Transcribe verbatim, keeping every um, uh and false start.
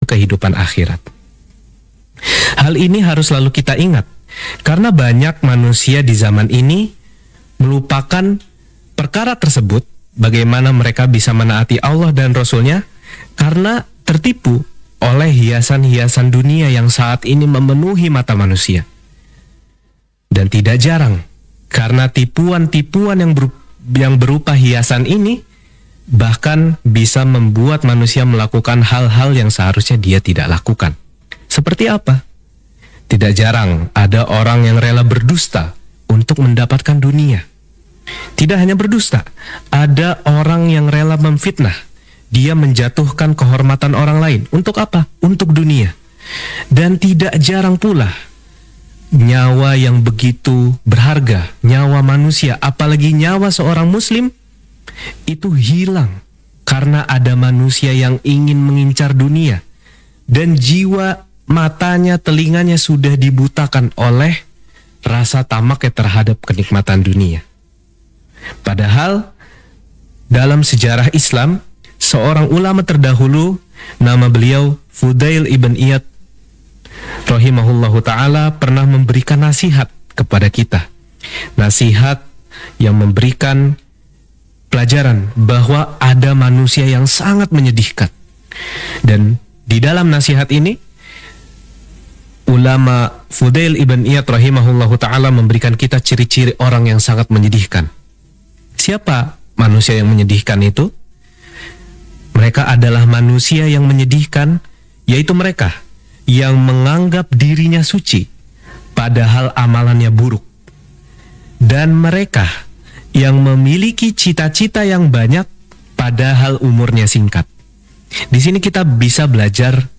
kehidupan akhirat. Hal ini harus selalu kita ingat, karena banyak manusia di zaman ini melupakan perkara tersebut, bagaimana mereka bisa menaati Allah dan Rasul-Nya, karena tertipu oleh hiasan-hiasan dunia yang saat ini memenuhi mata manusia. Dan tidak jarang, karena tipuan-tipuan yang, berupa, yang berupa hiasan ini, bahkan bisa membuat manusia melakukan hal-hal yang seharusnya dia tidak lakukan. Seperti apa? Tidak jarang ada orang yang rela berdusta untuk mendapatkan dunia. Tidak hanya berdusta, ada orang yang rela memfitnah. Dia menjatuhkan kehormatan orang lain. Untuk apa? Untuk dunia. Dan tidak jarang pula, nyawa yang begitu berharga, nyawa manusia, apalagi nyawa seorang muslim, itu hilang karena ada manusia yang ingin mengincar dunia. Dan jiwa, matanya, telinganya sudah dibutakan oleh rasa tamaknya terhadap kenikmatan dunia. Padahal dalam sejarah Islam, seorang ulama terdahulu, nama beliau Fudail ibn Iyad rahimahullahu ta'ala, pernah memberikan nasihat kepada kita. Nasihat yang memberikan pelajaran bahwa ada manusia yang sangat menyedihkan. Dan di dalam nasihat ini, ulama Fudail ibn Iyad rahimahullahu ta'ala memberikan kita ciri-ciri orang yang sangat menyedihkan. Siapa manusia yang menyedihkan itu? Mereka adalah manusia yang menyedihkan, yaitu mereka yang menganggap dirinya suci, padahal amalannya buruk. Dan mereka yang memiliki cita-cita yang banyak, padahal umurnya singkat. Di sini kita bisa belajar